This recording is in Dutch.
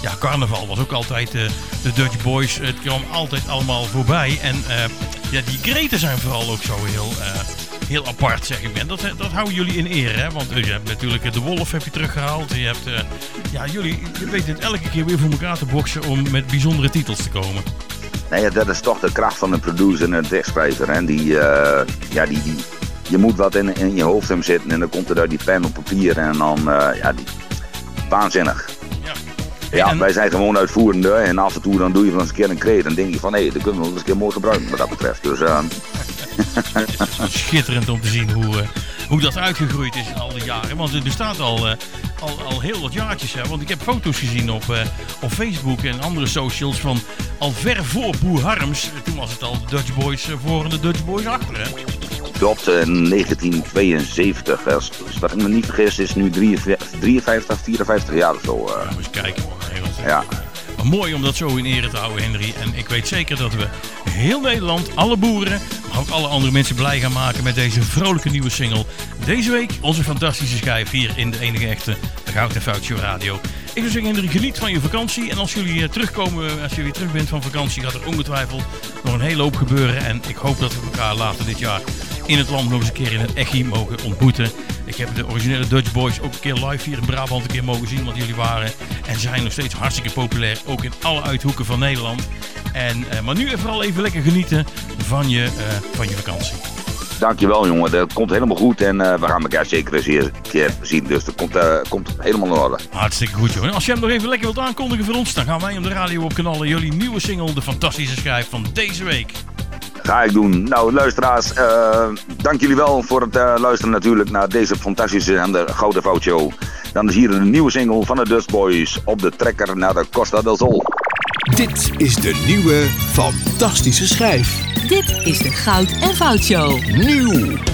carnaval was ook altijd de Dutch Boys. Het kwam altijd allemaal voorbij. En die kreten zijn vooral ook zo heel apart, zeg ik. En dat houden jullie in ere, hè? Want je hebt natuurlijk de Wolf heb je teruggehaald. Je hebt, jullie weten het elke keer weer voor elkaar te boksen om met bijzondere titels te komen. Nee, dat is toch de kracht van een producer en een tekstschrijver. En je moet wat in je hoofd hem zitten en dan komt er uit die pen op papier en dan, waanzinnig. Ja, wij zijn gewoon uitvoerende en af en toe dan doe je wel eens een keer een kreet en denk je van dat kunnen we wel eens een keer mooi gebruiken wat dat betreft. Dus, schitterend om te zien hoe dat uitgegroeid is in al die jaren. Want het bestaat al heel wat jaartjes. Hè? Want ik heb foto's gezien op Facebook en andere socials van al ver voor Boer Harms. Toen was het al de Dutch Boys voor en de Dutch Boys achter. Hè? Klopt, 1972. Als ik me niet vergis is nu 53, 54 jaar of zo. Eens kijken hoor. Ja. Maar mooi om dat zo in ere te houden, Henry. En ik weet zeker dat we heel Nederland, alle boeren, maar ook alle andere mensen blij gaan maken met deze vrolijke nieuwe single. Deze week onze fantastische schijf hier in de enige echte Goud en Fout Show Radio. Ik zou zeggen, Henry, geniet van je vakantie. En als jullie terug bent van vakantie, gaat er ongetwijfeld nog een hele hoop gebeuren. En ik hoop dat we elkaar later dit jaar in het land nog eens een keer in het Echi mogen ontmoeten. Ik heb de originele Dutch Boys ook een keer live hier in Brabant een keer mogen zien wat jullie waren. En zijn nog steeds hartstikke populair, ook in alle uithoeken van Nederland. Maar nu vooral even lekker genieten van je vakantie. Dankjewel jongen, dat komt helemaal goed en we gaan elkaar zeker eens een keer zien. Dus dat komt helemaal in orde. Hartstikke goed joh. En als je hem nog even lekker wilt aankondigen voor ons, dan gaan wij op de radio op knallen. Jullie nieuwe single, de fantastische schijf van deze week. Ga ik doen. Nou luisteraars, dank jullie wel voor het luisteren natuurlijk naar deze fantastische en de Gouden Fout Show. Dan is hier een nieuwe single van de Dutch Boys op de trekker naar de Costa del Sol. Dit is de nieuwe fantastische schijf. Dit is de Goud en Fout Show. Nieuw.